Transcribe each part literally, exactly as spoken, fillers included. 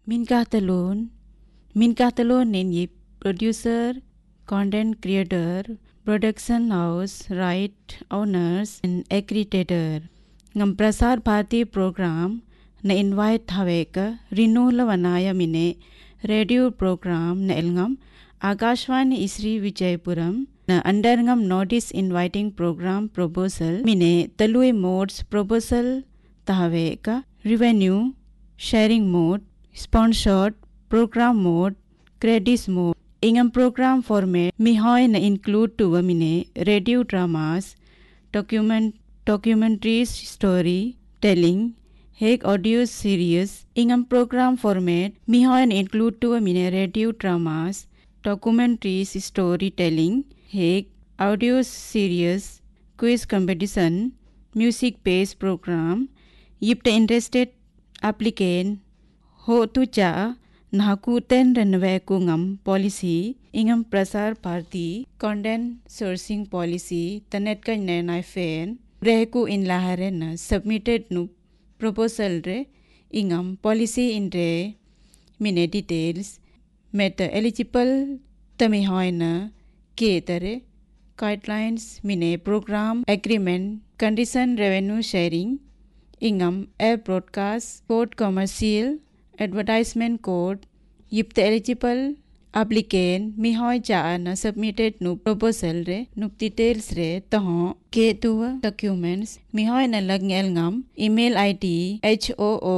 Minkah Talon, Minkah Talon nin producer, content creator, production house, right owners and accreditor. Ngam Prasar Bharati program na invite Haveka, Rinula Vanaya Mine, radio program na Elngam, Akashwani Isri Vijayapuram, na Underngam notice inviting program proposal, Mine Talui modes proposal Tahaveka, revenue, sharing mode, sponsored, program mode, credits mode. Ingam program format mihoy na include to mine radio dramas, document documentaries, story telling, hek audio series. Ingam program format mihoy na include to mine radio dramas, documentaries, story telling, hek audio series, quiz competition, music based program. Yip the interested applicant ho tu cha Nahakuten Renvekungam policy, Ingam Prasar Bharati, content sourcing policy, Tanetka Nena Fan, Reku in Laharena, submitted no proposal re, Ingam policy in re, mine details, meta eligible Tamihoina, Ketere, guidelines, mine program, agreement, condition revenue sharing, Ingam air broadcast, code commercial, advertisement code, yip the eligible applicant mihoy cha na submitted nu proposal re nu details re taho ke tu documents mihoy na lagngel ngam email id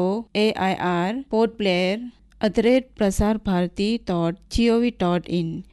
hooair portplayer at the rate prasarbharati dot gov dot in